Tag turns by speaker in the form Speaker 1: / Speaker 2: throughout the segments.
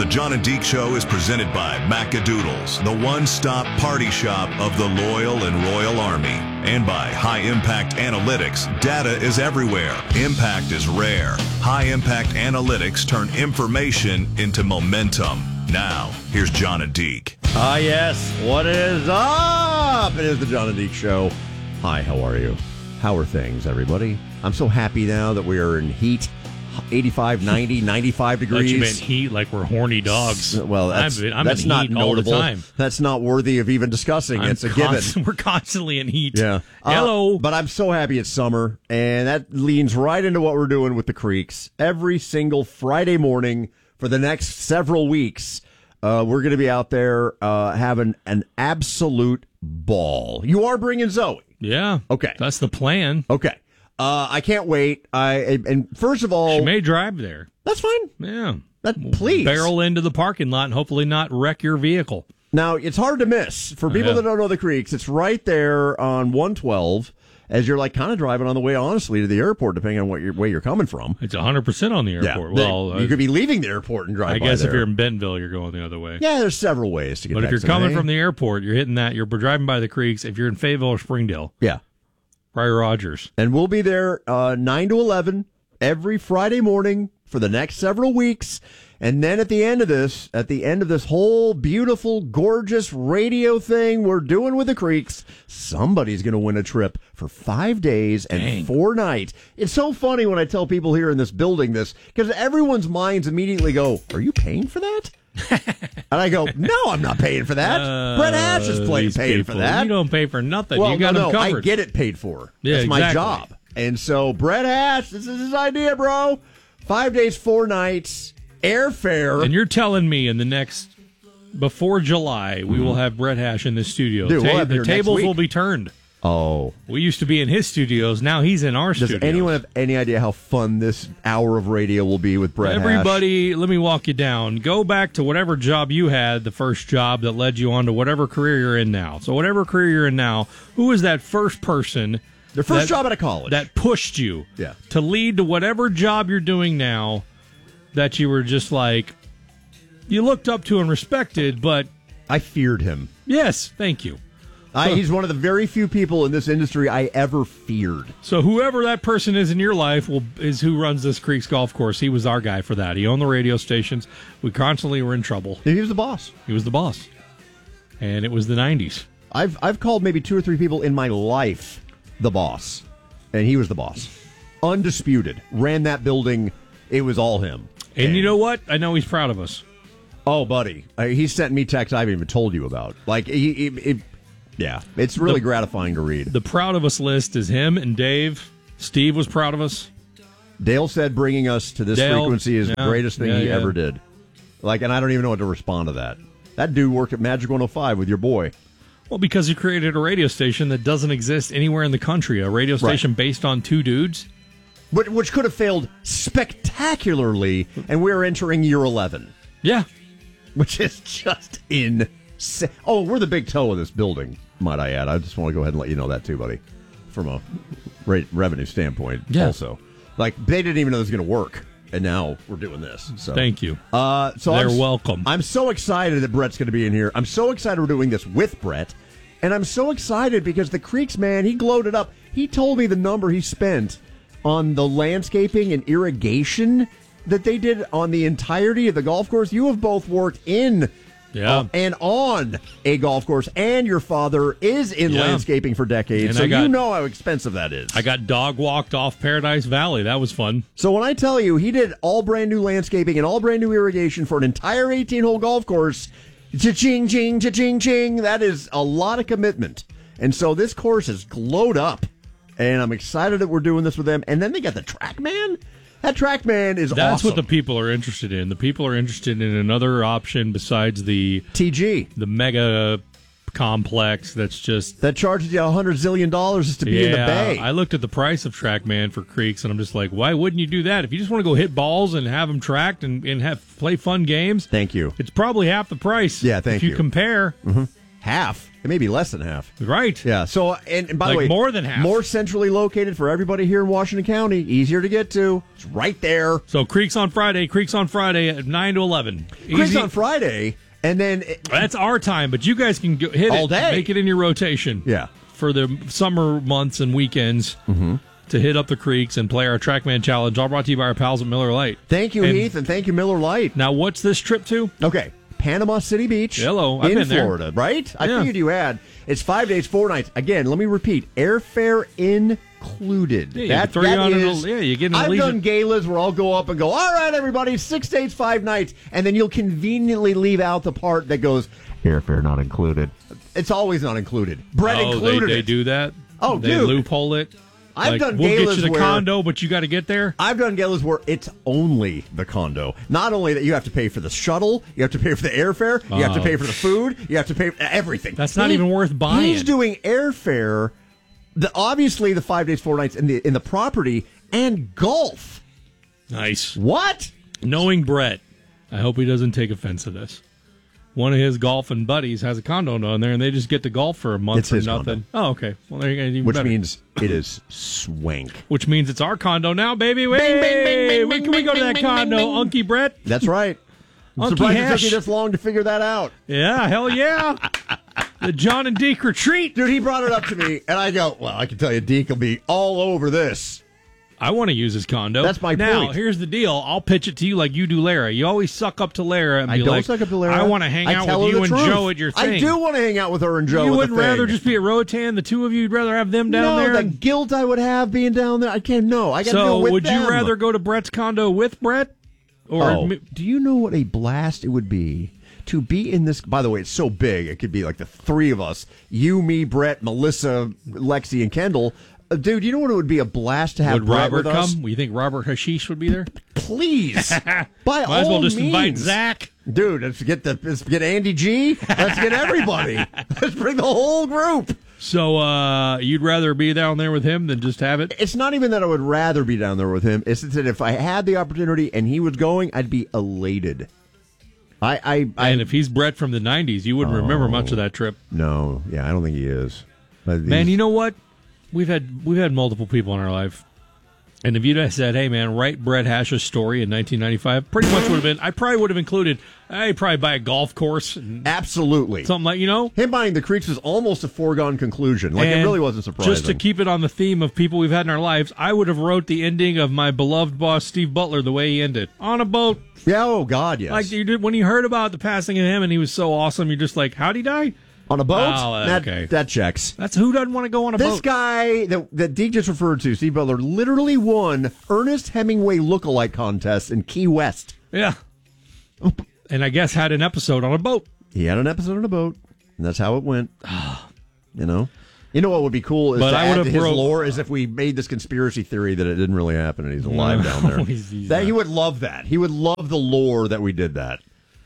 Speaker 1: John and Deke Show is presented by Macadoodles, the one-stop party shop of the loyal and royal army. And by High Impact Analytics, data is everywhere. Impact is rare. High Impact Analytics turn information into momentum. Now, here's John and Deke.
Speaker 2: Yes. What is up? It is the John and Deke Show. Hi, how are you? How are things, everybody? I'm so happy now that we are in heat. 85, 90, 95 degrees.
Speaker 3: I thought you meant heat like we're horny dogs.
Speaker 2: Well, that's
Speaker 3: in
Speaker 2: not
Speaker 3: heat
Speaker 2: notable.
Speaker 3: all the time.
Speaker 2: That's not worthy of even discussing. It's a given.
Speaker 3: We're constantly in heat.
Speaker 2: Yeah.
Speaker 3: Hello.
Speaker 2: But I'm so happy it's summer, and that leans right into what we're doing with the Creeks. Every single Friday morning for the next several weeks, we're going to be out there having an absolute ball. You are bringing Zoe.
Speaker 3: Yeah.
Speaker 2: Okay.
Speaker 3: That's the plan.
Speaker 2: Okay. I can't wait. And first of all,
Speaker 3: She may drive there.
Speaker 2: that's fine.
Speaker 3: Yeah.
Speaker 2: Please.
Speaker 3: Barrel into the parking lot and hopefully not wreck your vehicle.
Speaker 2: Now, it's hard to miss. For people that don't know the Creeks, it's right there on 112 as you're like kind of driving on the way, honestly, to the airport, depending on what way you're coming from.
Speaker 3: It's 100% on the airport.
Speaker 2: Yeah.
Speaker 3: Well,
Speaker 2: you could be leaving the airport and drive
Speaker 3: I
Speaker 2: by
Speaker 3: guess
Speaker 2: there.
Speaker 3: if you're in Bentonville, you're going the other way.
Speaker 2: Yeah, there's several ways to get
Speaker 3: But
Speaker 2: back
Speaker 3: if you're
Speaker 2: to
Speaker 3: coming
Speaker 2: May.
Speaker 3: from the airport, you're hitting that. You're driving by the Creeks. If you're in Fayetteville or Springdale,
Speaker 2: Yeah.
Speaker 3: Pryor Rogers.
Speaker 2: And we'll be there 9 to 11 every Friday morning for the next several weeks. And then at the end of this whole beautiful, gorgeous radio thing we're doing with the Creeks, somebody's going to win a trip for 5 days and 4 nights. It's so funny when I tell people here in this building this, because everyone's minds immediately go, "Are you paying for that?" And I go, "No, I'm not paying for that. Brett Hatch is paying for that.
Speaker 3: You don't pay for nothing.
Speaker 2: Well,
Speaker 3: you got them
Speaker 2: no,
Speaker 3: covered.
Speaker 2: I get it paid for.
Speaker 3: Yeah,
Speaker 2: That's my
Speaker 3: exactly.
Speaker 2: job." And so Brett Hatch, this is his idea, bro. 5 days, 4 nights, airfare.
Speaker 3: And you're telling me in the next, before July, we will have Brett Hatch in the studio.
Speaker 2: Dude, we'll have
Speaker 3: the
Speaker 2: him here next
Speaker 3: tables
Speaker 2: week.
Speaker 3: will be turned.
Speaker 2: Oh.
Speaker 3: We used to be in his studios. Now he's in our
Speaker 2: Does
Speaker 3: studios.
Speaker 2: anyone have any idea how fun this hour of radio will be with Brett Hatch?
Speaker 3: Everybody, let me walk you down. Go back to whatever job you had, the first job that led you on to whatever career you're in now. So whatever career you're in now, who is that first person
Speaker 2: Their first job out of college.
Speaker 3: that pushed you
Speaker 2: Yeah.
Speaker 3: to lead to whatever job you're doing now that you were just like, you looked up to and respected, but
Speaker 2: I feared him.
Speaker 3: yes, thank you.
Speaker 2: He's one of the very few people in this industry I ever feared.
Speaker 3: So whoever that person is in your life is who runs this Creeks golf course. He was our guy for that. He owned the radio stations. We constantly were in trouble.
Speaker 2: He was the boss.
Speaker 3: He was the boss. And it was the 90s.
Speaker 2: I've called maybe 2 or 3 people in my life the boss, and he was the boss. Undisputed. Ran that building. It was all him.
Speaker 3: And you know what? I know he's proud of us.
Speaker 2: Oh, buddy. He sent me texts I haven't even told you about. Like, yeah, it's really gratifying to read.
Speaker 3: The proud of us list is him and Dave. Steve was proud of us.
Speaker 2: Dale said bringing us to this frequency is the greatest thing he ever did. Like, and I don't even know what to respond to that. That dude worked at Magic 105 with your boy.
Speaker 3: Well, because he created a radio station that doesn't exist anywhere in the country. A radio station based on 2 dudes.
Speaker 2: Which could have failed spectacularly, and we're entering year 11.
Speaker 3: Yeah.
Speaker 2: Which is just insane. Oh, we're the big toe of this building, might I add. I just want to go ahead and let you know that too, buddy, from a revenue standpoint also. Like, they didn't even know this was going to work, and now we're doing this. So
Speaker 3: Thank you.
Speaker 2: So
Speaker 3: They're welcome.
Speaker 2: I'm so excited that Brett's going to be in here. I'm so excited we're doing this with Brett, and I'm so excited because the Creeks, man, he gloated up. He told me the number he spent on the landscaping and irrigation that they did on the entirety of the golf course. You have both worked in and on a golf course, and your father is in landscaping for decades,
Speaker 3: and
Speaker 2: so you know how expensive that is.
Speaker 3: I got dog walked off Paradise Valley. That was fun.
Speaker 2: So when I tell you he did all brand new landscaping and all brand new irrigation for an entire 18-hole golf course, cha-ching, ching, cha-ching, ching, that is a lot of commitment. And so this course is glowed up, and I'm excited that we're doing this with them. And then they got the TrackMan. That TrackMan is
Speaker 3: That's
Speaker 2: awesome.
Speaker 3: what the people are interested in. The people are interested in another option besides the
Speaker 2: TG,
Speaker 3: the mega complex that's just
Speaker 2: that charges you $100 zillion just to be in the bay.
Speaker 3: I looked at the price of TrackMan for Creeks, and I'm just like, why wouldn't you do that? If you just want to go hit balls and have them tracked and have play fun games,
Speaker 2: thank you.
Speaker 3: It's probably half the price.
Speaker 2: Yeah, thank
Speaker 3: you. If you compare,
Speaker 2: half. It may be less than half.
Speaker 3: Right.
Speaker 2: Yeah. So, and by the way,
Speaker 3: more than half.
Speaker 2: More centrally located for everybody here in Washington County. Easier to get to. It's right there.
Speaker 3: So Creeks on Friday at 9 to 11.
Speaker 2: Creeks on Friday, and then
Speaker 3: that's our time, but you guys can hit
Speaker 2: all
Speaker 3: it,
Speaker 2: day.
Speaker 3: Make it in your rotation.
Speaker 2: Yeah.
Speaker 3: For the summer months and weekends to hit up the creeks and play our Trackman Challenge. All brought to you by our pals at Miller Lite.
Speaker 2: Thank you, Heath, and thank you, Miller Lite.
Speaker 3: Now, what's this trip to?
Speaker 2: Okay. Panama City Beach.
Speaker 3: Hello, I've
Speaker 2: in
Speaker 3: been there.
Speaker 2: Florida, right? I
Speaker 3: Yeah.
Speaker 2: figured you had. It's 5 days, 4 nights. Again, let me repeat: airfare included.
Speaker 3: Yeah, you get an
Speaker 2: I've
Speaker 3: leisure.
Speaker 2: done galas where I'll go up and go, all right, everybody, 6 days, 5 nights, and then you'll conveniently leave out the part that goes airfare not included. It's always not included. Brett included
Speaker 3: they
Speaker 2: it.
Speaker 3: do that.
Speaker 2: Oh,
Speaker 3: they
Speaker 2: dude.
Speaker 3: loophole it.
Speaker 2: I've done
Speaker 3: we'll
Speaker 2: galas
Speaker 3: get you the
Speaker 2: where-
Speaker 3: condo, but you got to get there.
Speaker 2: I've done galas where it's only the condo. Not only that, you have to pay for the shuttle, you have to pay for the airfare, you have to pay for the food, you have to pay for everything.
Speaker 3: That's not even worth buying.
Speaker 2: He's doing airfare, obviously the 5 days, 4 nights in the property, and golf.
Speaker 3: Nice.
Speaker 2: What?
Speaker 3: Knowing Brett, I hope he doesn't take offense to this. One of his golfing buddies has a condo down there, and they just get to golf for a month
Speaker 2: It's
Speaker 3: for
Speaker 2: his
Speaker 3: nothing. Oh, okay. Well, there you go. Even
Speaker 2: Which
Speaker 3: better.
Speaker 2: means it is swank.
Speaker 3: Which means it's our condo now, baby.
Speaker 2: bing, bing,
Speaker 3: Hey,
Speaker 2: bing,
Speaker 3: can we
Speaker 2: bing,
Speaker 3: go to
Speaker 2: bing,
Speaker 3: that
Speaker 2: bing,
Speaker 3: condo,
Speaker 2: bing, bing.
Speaker 3: Unky Brett?
Speaker 2: That's right. I'm
Speaker 3: Unky
Speaker 2: surprised it took
Speaker 3: Hash.
Speaker 2: you this long to figure that out.
Speaker 3: Yeah, hell yeah. The John and Deke retreat.
Speaker 2: Dude, he brought it up to me, and I go, well, I can tell you Deke will be all over this.
Speaker 3: I want to use his condo.
Speaker 2: That's my
Speaker 3: now,
Speaker 2: point.
Speaker 3: here's the deal. I'll pitch it to you like you do Lara. You always suck up to Lara and be
Speaker 2: I don't
Speaker 3: like,
Speaker 2: suck up to Lara.
Speaker 3: I want to hang
Speaker 2: I
Speaker 3: out
Speaker 2: tell
Speaker 3: with
Speaker 2: her
Speaker 3: you
Speaker 2: the
Speaker 3: and
Speaker 2: truth.
Speaker 3: Joe at your thing.
Speaker 2: I do want to hang out with her and Joe.
Speaker 3: You
Speaker 2: at
Speaker 3: wouldn't
Speaker 2: the thing.
Speaker 3: rather just be at Roatan, the two of you? You'd rather have them down there?
Speaker 2: the guilt I would have being down there. I can't. No, I got to
Speaker 3: So,
Speaker 2: go with
Speaker 3: would
Speaker 2: them.
Speaker 3: you rather go to Brett's condo with Brett? Or
Speaker 2: do you know what a blast it would be to be in this? By the way, it's so big. It could be like the three of us: you, me, Brett, Melissa, Lexi, and Kendall. Dude, you know what it would be a blast to have
Speaker 3: would
Speaker 2: Brett
Speaker 3: Robert
Speaker 2: with us?
Speaker 3: come? You think Robert Hashish would be there?
Speaker 2: Please, by
Speaker 3: Might
Speaker 2: all
Speaker 3: as well just
Speaker 2: means.
Speaker 3: invite Zach.
Speaker 2: Dude, let's get Andy G. Let's get everybody. Let's bring the whole group.
Speaker 3: So you'd rather be down there with him than just have it?
Speaker 2: It's not even that I would rather be down there with him. It's that if I had the opportunity and he was going, I'd be elated.
Speaker 3: And if he's Brett from the 90s, you wouldn't remember much of that trip.
Speaker 2: No, yeah, I don't think he is. But
Speaker 3: Man, you know what? We've had multiple people in our life. And if you'd have said, hey, man, write Brett Hash's story in 1995, pretty much would have been, I probably would have included, I'd probably buy a golf course. And
Speaker 2: absolutely.
Speaker 3: something like,
Speaker 2: Him buying the Creeks was almost a foregone conclusion. Like,
Speaker 3: And
Speaker 2: it really wasn't surprising.
Speaker 3: Just to keep it on the theme of people we've had in our lives, I would have wrote the ending of my beloved boss, Steve Butler, the way he ended. On a boat.
Speaker 2: Yeah, oh, God, yes.
Speaker 3: Like, you did, when you heard about the passing of him and he was so awesome, you're just like, how'd he die?
Speaker 2: On a boat?
Speaker 3: Oh, okay.
Speaker 2: That checks.
Speaker 3: That's who doesn't want to go on a boat.
Speaker 2: This guy that Deke just referred to, Steve Butler, literally won Ernest Hemingway lookalike contest in Key West.
Speaker 3: Yeah. And I guess had an episode on a boat.
Speaker 2: He had an episode on a boat, and that's how it went. You know what would be cool is
Speaker 3: But
Speaker 2: to
Speaker 3: I
Speaker 2: add
Speaker 3: would've
Speaker 2: to his
Speaker 3: broke-
Speaker 2: lore is if we made this conspiracy theory that it didn't really happen and he's alive down there.
Speaker 3: He's
Speaker 2: that
Speaker 3: not.
Speaker 2: he would love that. He would love the lore that we did that.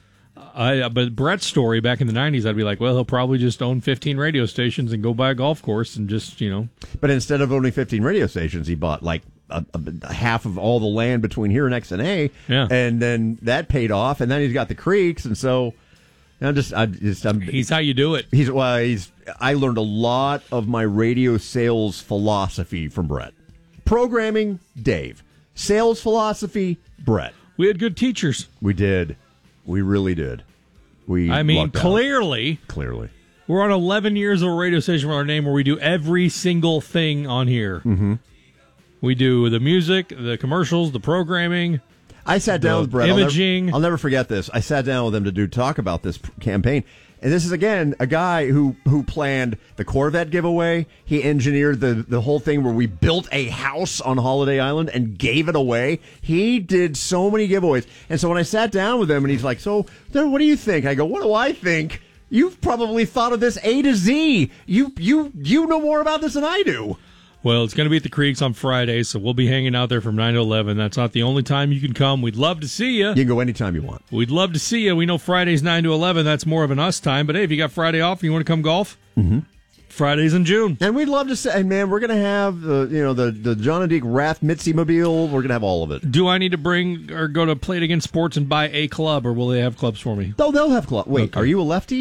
Speaker 3: But Brett's story back in the 90s, I'd be like, well, he'll probably just own 15 radio stations and go buy a golf course and just,
Speaker 2: But instead of owning 15 radio stations, he bought like a half of all the land between here and XNA.
Speaker 3: Yeah.
Speaker 2: And then that paid off, and then he's got the creeks, and so I'm
Speaker 3: he's how you do it.
Speaker 2: I learned a lot of my radio sales philosophy from Brett. Programming, Dave. Sales philosophy, Brett.
Speaker 3: We had good teachers.
Speaker 2: We did. We really did. Lucked out.
Speaker 3: Clearly, we're on 11 years of a radio station with our name where we do every single thing on here. Mm-hmm. We do the music, the commercials, the programming.
Speaker 2: I sat down with Brett.
Speaker 3: Imaging.
Speaker 2: I'll never forget this. I sat down with him to talk about this campaign. And this is, again, a guy who planned the Corvette giveaway. He engineered the whole thing where we built a house on Holiday Island and gave it away. He did so many giveaways. And so when I sat down with him and he's like, so, what do you think? I go, what do I think? You've probably thought of this A to Z. You know more about this than I do.
Speaker 3: Well, it's going to be at the Creeks on Friday, so we'll be hanging out there from 9 to 11. That's not the only time you can come. We'd love to see you.
Speaker 2: You can go anytime you want.
Speaker 3: We'd love to see you. We know Friday's 9 to 11. That's more of an us time. But, hey, if you got Friday off and you want to come golf, Friday's in June.
Speaker 2: And we'd love to say, and man, we're going to have the John and Deke Wrath Mitzi Mobile. We're going to have all of it.
Speaker 3: Do I need to bring or go to Play It Again Sports and buy a club, or will they have clubs for me?
Speaker 2: Oh, they'll have club. Wait,
Speaker 3: Okay.
Speaker 2: Are you a lefty?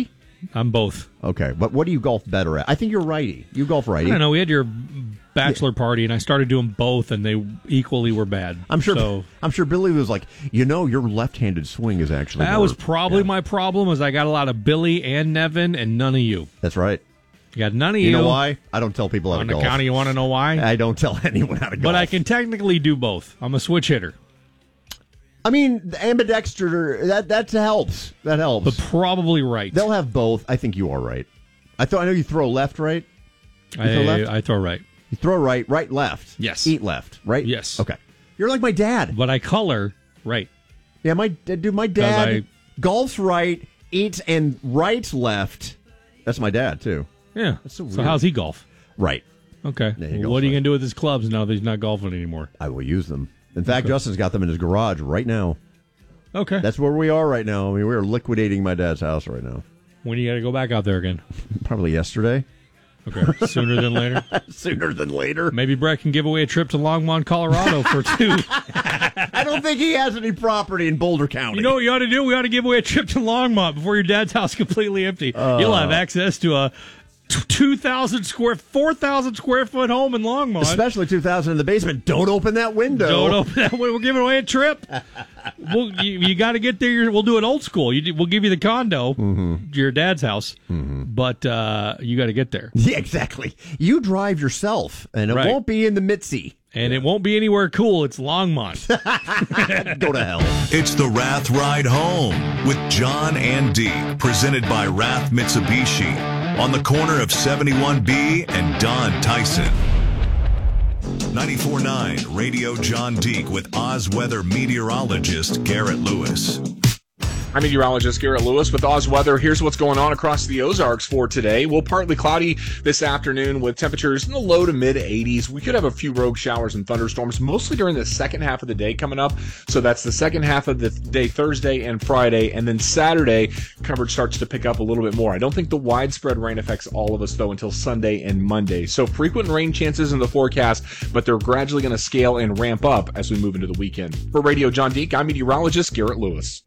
Speaker 3: I'm both.
Speaker 2: Okay, but what do you golf better at? I think you're righty. You golf righty.
Speaker 3: I don't know. We had your bachelor party, and I started doing both, and they equally were bad.
Speaker 2: I'm sure Billy was like, your left-handed swing is actually
Speaker 3: that was probably my problem. Was I got a lot of Billy and Nevin, and none of you.
Speaker 2: That's right.
Speaker 3: You got none of you.
Speaker 2: You know why? I don't tell people how to golf.
Speaker 3: On the county, you want to know why?
Speaker 2: I don't tell anyone how to golf.
Speaker 3: But I can technically do both. I'm a switch hitter.
Speaker 2: I mean, the ambidexter, that helps. That helps.
Speaker 3: But probably right.
Speaker 2: They'll have both. I think you are right. I know you throw left, right?
Speaker 3: I throw right.
Speaker 2: You throw right, left.
Speaker 3: Yes.
Speaker 2: Eat left, right?
Speaker 3: Yes.
Speaker 2: Okay. You're like my dad.
Speaker 3: But I color right.
Speaker 2: Yeah, my dad golfs right, eats and writes left. That's my dad, too.
Speaker 3: Yeah.
Speaker 2: That's so weird.
Speaker 3: So how's he golf?
Speaker 2: Right.
Speaker 3: Okay.
Speaker 2: Yeah,
Speaker 3: what are you going to do with his clubs now that he's not golfing anymore?
Speaker 2: I will use them. In fact, Justin's got them in his garage right now.
Speaker 3: Okay.
Speaker 2: That's where we are right now. I mean, we're liquidating my dad's house right now.
Speaker 3: When do you got to go back out there again?
Speaker 2: Probably yesterday.
Speaker 3: Okay. Sooner than later?
Speaker 2: Sooner than later.
Speaker 3: Maybe Brett can give away a trip to Longmont, Colorado for 2.
Speaker 2: I don't think he has any property in Boulder County.
Speaker 3: You know what you ought to do? We ought to give away a trip to Longmont before your dad's house is completely empty. You'll have access to a 4,000 square foot home in Longmont.
Speaker 2: Especially 2,000 in the basement. Don't open that window.
Speaker 3: Don't open that window. We're giving away a trip. You got to get there. We'll do it old school. We'll give you the condo, to your dad's house, but you got to get there.
Speaker 2: Yeah, exactly. You drive yourself, and it won't be in the Mitzi.
Speaker 3: And it won't be anywhere cool. It's Longmont.
Speaker 2: Go to hell.
Speaker 1: It's the Rath Ride Home with John and Deke, presented by Rath Mitsubishi, on the corner of 71B and Don Tyson. 94.9 Radio John Deke with Oz weather meteorologist Garrett Lewis.
Speaker 4: I'm meteorologist Garrett Lewis with Oz Weather. Here's what's going on across the Ozarks for today. Well, partly cloudy this afternoon with temperatures in the low to mid 80s. We could have a few rogue showers and thunderstorms, mostly during the second half of the day coming up. So that's the second half of the day, Thursday and Friday. And then Saturday, coverage starts to pick up a little bit more. I don't think the widespread rain affects all of us, though, until Sunday and Monday. So frequent rain chances in the forecast, but they're gradually going to scale and ramp up as we move into the weekend. For Radio John Deke, I'm meteorologist Garrett Lewis.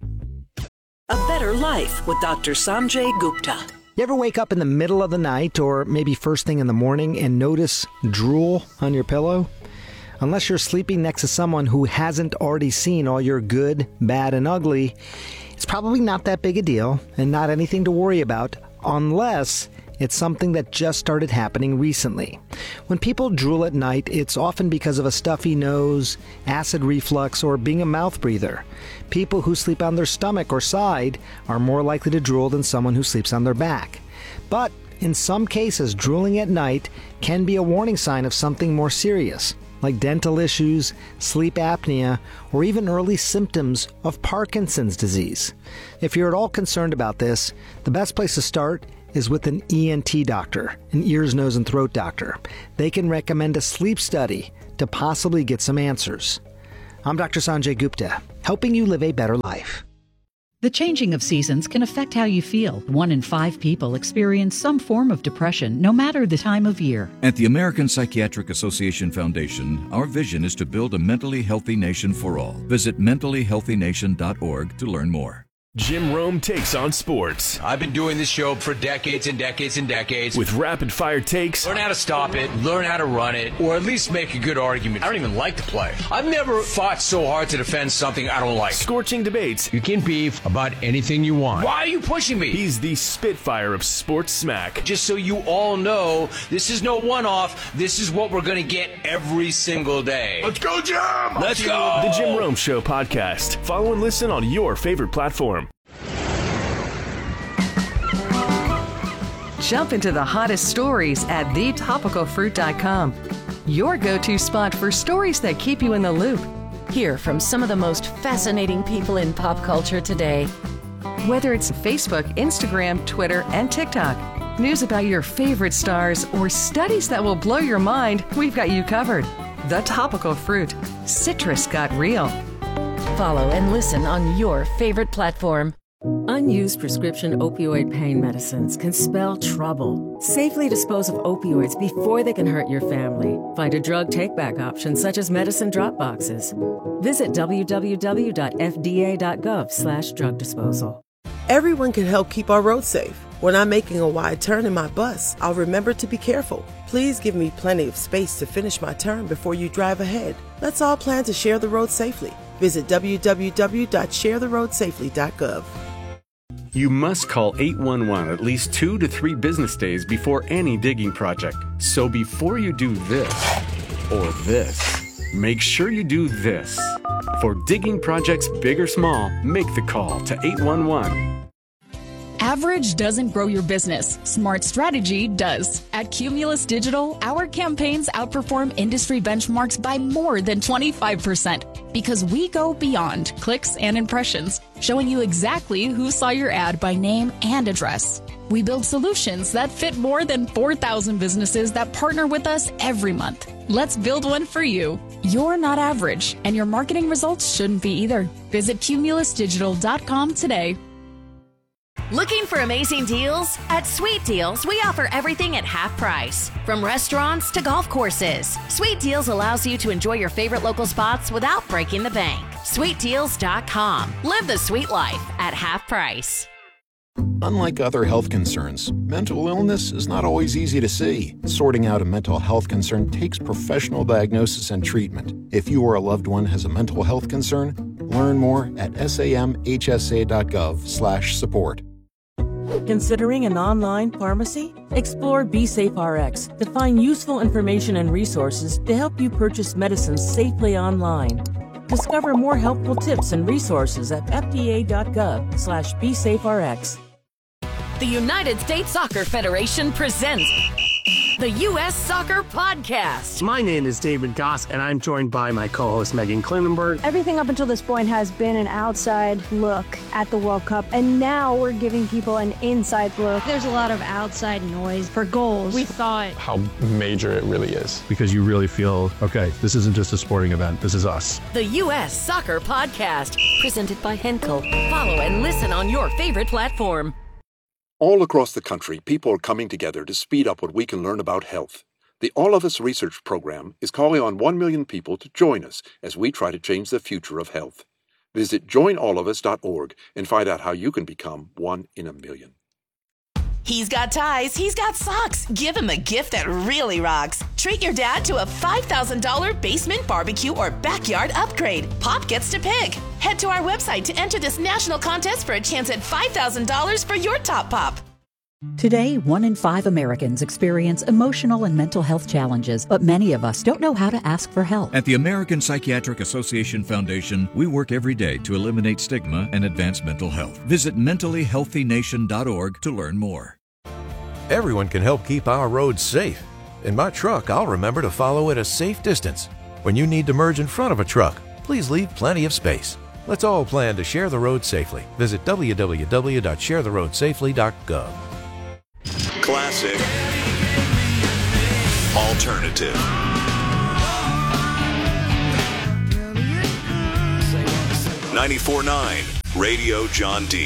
Speaker 5: A Better Life with Dr. Sanjay Gupta.
Speaker 6: You ever wake up in the middle of the night or maybe first thing in the morning and notice drool on your pillow? Unless you're sleeping next to someone who hasn't already seen all your good, bad, and ugly, it's probably not that big a deal and not anything to worry about unless it's something that just started happening recently. When people drool at night, it's often because of a stuffy nose, acid reflux, or being a mouth breather. People who sleep on their stomach or side are more likely to drool than someone who sleeps on their back. But in some cases, drooling at night can be a warning sign of something more serious, like dental issues, sleep apnea, or even early symptoms of Parkinson's disease. If you're at all concerned about this, the best place to start is with an ENT doctor, an ears, nose, and throat doctor. They can recommend a sleep study to possibly get some answers. I'm Dr. Sanjay Gupta, helping you live a better life.
Speaker 7: The changing of seasons can affect how you feel. 1 in 5 people experience some form of depression, no matter the time of year.
Speaker 8: At the American Psychiatric Association Foundation, our vision is to build a mentally healthy nation for all. Visit mentallyhealthynation.org to learn more.
Speaker 9: Jim Rome takes on sports.
Speaker 10: I've been doing this show for decades and decades and decades.
Speaker 9: With rapid-fire takes.
Speaker 10: Learn how to stop it, learn how to run it, or at least make a good argument. I don't even like to play. I've never fought so hard to defend something I don't like.
Speaker 9: Scorching debates.
Speaker 10: You can beef about anything you want. Why are you pushing me?
Speaker 9: He's the Spitfire of sports smack.
Speaker 10: Just so you all know, this is no one-off. This is what we're going to get every single day.
Speaker 9: Let's go, Jim!
Speaker 10: Let's go!
Speaker 9: The Jim Rome Show podcast. Follow and listen on your favorite platform.
Speaker 11: Jump into the hottest stories at thetopicalfruit.com. Your go-to spot for stories that keep you in the loop.
Speaker 12: Hear from some of the most fascinating people in pop culture today.
Speaker 11: Whether it's Facebook, Instagram, Twitter, and TikTok, news about your favorite stars, or studies that will blow your mind, we've got you covered. The Topical Fruit. Citrus got real.
Speaker 12: Follow and listen on your favorite platform.
Speaker 13: Unused prescription opioid pain medicines can spell trouble. Safely dispose of opioids before they can hurt your family. Find a drug take-back option such as medicine drop boxes. Visit www.fda.gov/drug disposal.
Speaker 14: Everyone can help keep our roads safe. When I'm making a wide turn in my bus, I'll remember to be careful. Please give me plenty of space to finish my turn before you drive ahead. Let's all plan to share the road safely. Visit www.sharetheroadsafely.gov.
Speaker 15: You must call 811 at least 2 to 3 business days before any digging project. So before you do this or this, make sure you do this. For digging projects big or small, make the call to 811.
Speaker 16: Average doesn't grow your business. Smart strategy does. At Cumulus Digital, our campaigns outperform industry benchmarks by more than 25% because we go beyond clicks and impressions, showing you exactly who saw your ad by name and address. We build solutions that fit more than 4,000 businesses that partner with us every month. Let's build one for you. You're not average, and your marketing results shouldn't be either. Visit cumulusdigital.com today.
Speaker 12: Looking for amazing deals? At Sweet Deals, we offer everything at half price. From restaurants to golf courses, Sweet Deals allows you to enjoy your favorite local spots without breaking the bank. SweetDeals.com. Live the sweet life at half price.
Speaker 17: Unlike other health concerns, mental illness is not always easy to see. Sorting out a mental health concern takes professional diagnosis and treatment. If you or a loved one has a mental health concern, learn more at samhsa.gov/support.
Speaker 18: Considering an online pharmacy? Explore BeSafeRx to find useful information and resources to help you purchase medicines safely online. Discover more helpful tips and resources at fda.gov/BeSafeRx.
Speaker 12: The United States Soccer Federation presents the U.S. Soccer Podcast.
Speaker 19: My name is David Goss, and I'm joined by my co-host Megan Klinenberg.
Speaker 20: Everything up until this point has been an outside look at the World Cup, and now we're giving people an inside look.
Speaker 21: There's a lot of outside noise for goals. We thought
Speaker 22: how major it really is.
Speaker 23: Because you really feel, okay, this isn't just a sporting event, this is us.
Speaker 12: The U.S. Soccer Podcast, presented by Henkel. Follow and listen on your favorite platform.
Speaker 24: All across the country, people are coming together to speed up what we can learn about health. The All of Us Research Program is calling on 1 million people to join us as we try to change the future of health. Visit joinallofus.org and find out how you can become 1 in a million.
Speaker 25: He's got ties, he's got socks. Give him a gift that really rocks. Treat your dad to a $5,000 basement barbecue or backyard upgrade. Pop gets to pick. Head to our website to enter this national contest for a chance at $5,000 for your top pop.
Speaker 7: Today, 1 in 5 Americans experience emotional and mental health challenges, but many of us don't know how to ask for help.
Speaker 8: At the American Psychiatric Association Foundation, we work every day to eliminate stigma and advance mental health. Visit mentallyhealthynation.org to learn more.
Speaker 26: Everyone can help keep our roads safe. In my truck, I'll remember to follow at a safe distance. When you need to merge in front of a truck, please leave plenty of space. Let's all plan to share the road safely. Visit www.sharetheroadsafely.gov.
Speaker 1: Classic. Alternative. 94.9 Radio John D.